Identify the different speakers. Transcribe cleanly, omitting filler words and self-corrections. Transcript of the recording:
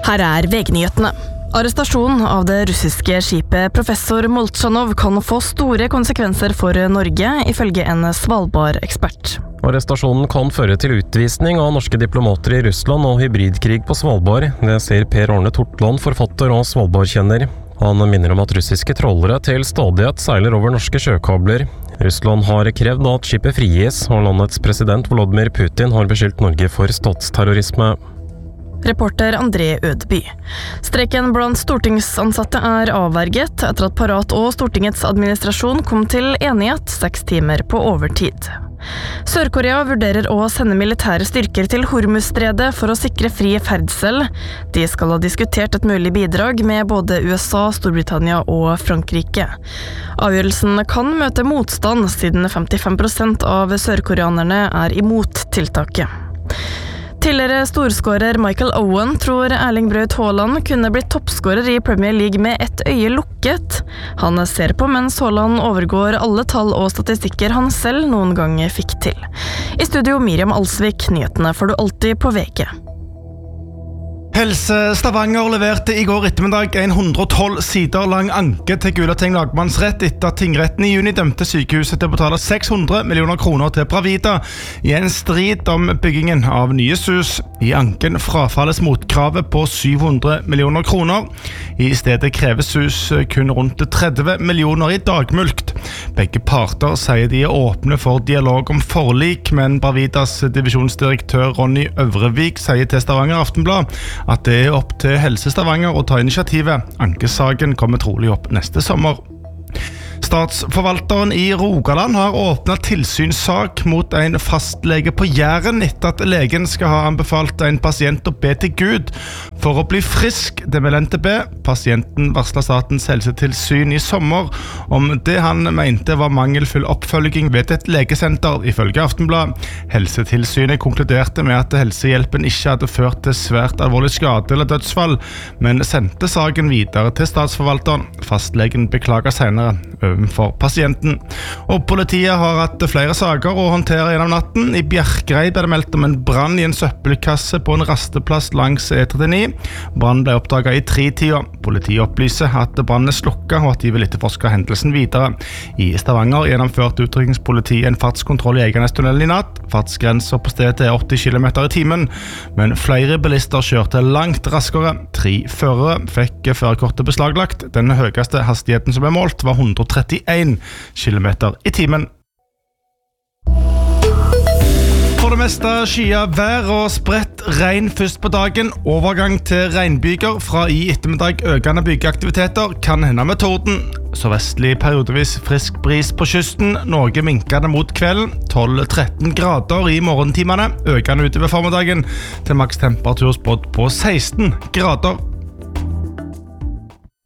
Speaker 1: Her VG-nyhetene. Arrestasjonen av det russiske skipet Professor Molchanov kan få store konsekvenser for Norge, ifølge en Svalbard-ekspert.
Speaker 2: Arrestasjonen kan føre til utvisning av norske diplomater i Russland og hybridkrig på Svalbard. Det sier Per Arne Tortland, forfatter og Svalbard-kjenner. Han minner om at russiske trålere til stadighet seiler over norske sjøkabler. Russland har krevd at skipet frigis, og landets president Vladimir Putin har beskyldt Norge for statsterrorisme.
Speaker 1: Reporter André Ødby. Streiken blant stortingsansatte avverget etter at Parat og Stortingets administrasjon kom til enighet 6 timer på overtid. Sør-Korea vurderer å sende militære styrker til Hormuzstredet for å sikre fri ferdsel. De skal ha diskutert et mulig bidrag med både USA, Storbritannia og Frankrike. Avgjørelsen kan møte motstand, siden 55% av sørkoreanerne imot tiltaket. Tidligere storskårer Michael Owen tror Erling Braut Haaland kunne blitt toppskårer i Premier League med ett øye lukket. Han ser på mens Haaland overgår alle tall og statistikker han selv noen gang fikk til. I studio Miriam Alsvik, nyhetene får du alltid på VG.
Speaker 3: Helse Stavanger leverte i går ettermiddag en 112 sider lang anke til Gulating lagmannsrett etter at tingretten i juni dømte sykehuset til å betale 600 millioner kroner til Bravida i en strid om byggingen av nye SUS. I anken frafalles motkravet på 700 millioner kroner. I stedet krever SUS kun rundt 30 millioner i dagmulkt. Begge parter sier de åpne for dialog om forlik, men Bravidas divisjonsdirektør Ronny Øvrevik sier til Stavanger Aftenblad at det opp til Helse Stavanger å ta initiativet. Ankesaken kommer trolig opp neste sommer. Statsforvalteren i Rogaland har åpnet tilsynssak mot en fastlege på Jæren etter at legen skal ha anbefalt en pasient å be til Gud for å bli frisk, det vil NTB. Pasienten varslet Statens helsetilsyn i sommer om det han mente var mangelfull oppfølging ved et legesenter, ifølge Aftenblad. Helsetilsynet konkluderte med at helsehjelpen ikke hadde ført til svært alvorlig skade eller dødsfall, men sendte saken videre til statsforvalteren. Fastlegen beklager senere for pasienten. Og politiet har hatt flere saker å håndtere gjennom natten. I Bjerkreim ble det meldt om en brann i en søppelkasse på en rasteplass langs E39. Brannen ble oppdaget i 3-tida. Politiet opplyser at brannen slukket og at de vil etterforske hendelsen videre. I Stavanger gjennomførte utrykningspolitiet en fartskontroll i Eiganestunnelen i natt. Fartsgrenser på stedet 80 km i timen, men flere bilister kjørte langt raskere. 3 førere fikk førerkortet beslaglagt. Den høyeste hastigheten som ble målt var 131 km i timen. For det meste skyet vær og spredt regn først på dagen. Overgang til regnbyger fra i ettermiddag økende byggeaktiviteter, kan hende med torden. Så vestlig periodevis frisk bris på kysten, noe minkende mot kvelden, 12-13 grader i morgentimene, økende utover formiddagen til maks temperatur spådd på 16 grader.